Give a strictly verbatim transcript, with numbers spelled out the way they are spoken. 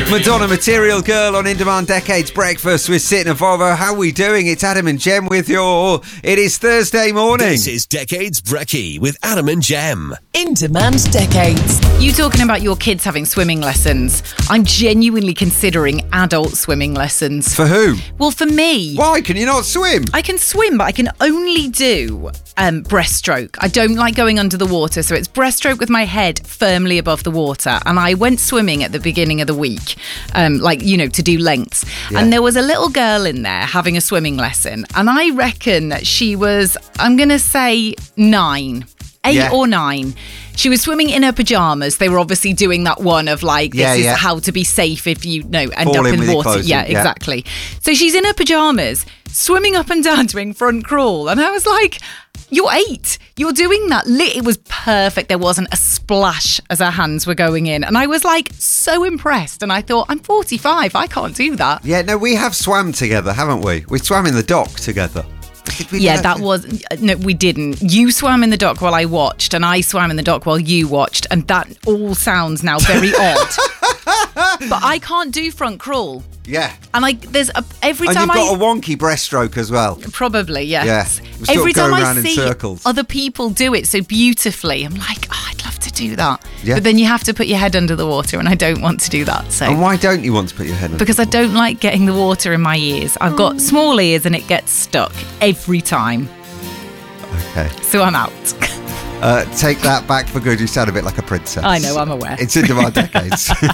Madonna, Material Girl on In Demand Decades Breakfast with Sit and Volvo. How are we doing? It's Adam and Jem with your... It is Thursday morning. This is Decades Brekkie with Adam and Jem. In Demand Decades. You talking about your kids having swimming lessons. I'm genuinely considering adult swimming lessons. For who? Well, for me. Why? Can you not swim? I can swim, but I can only do um, breaststroke. I don't like going under the water, so it's breaststroke with my head firmly above the water. And I went swimming at the beginning of the week, um, like, you know, to do lengths. Yeah. And there was a little girl in there having a swimming lesson. And I reckon that she was, I'm going to say nine. Eight Yeah. or nine. She was swimming in her pajamas. They were obviously doing that one of like, this Yeah, is yeah. how to be safe if you, know, end Fall up in in with your water. clothes Yeah, on, yeah. exactly. So she's in her pajamas, swimming up and down doing front crawl. And I was like, you're eight. You're doing that. Lit- It was perfect. There wasn't a splash as her hands were going in. And I was like so impressed. And I thought, I'm forty-five. I can't do that. Yeah, no, we have swam together, haven't we? We swam in the dock together. Did we do Yeah, that was... No, we didn't. You swam in the dock while I watched, and I swam in the dock while you watched, and that all sounds now very odd. But I can't do front crawl. Yeah. And like, there's a, every And time you've got I... a wonky breaststroke as well. Probably, yes. Yeah. We're sort Every of going time round I in see circles. other people do it so beautifully, I'm like, oh, I'd love to do that. Yeah. But then you have to put your head under the water, and I don't want to do that. So And why don't you want to put your head in? because I don't like getting the water in my ears. I've got small ears, and it gets stuck every time. Okay. So I'm out. Uh, take that back for good. You sound a bit like a princess. I know, I'm aware. It's In Demand Decades.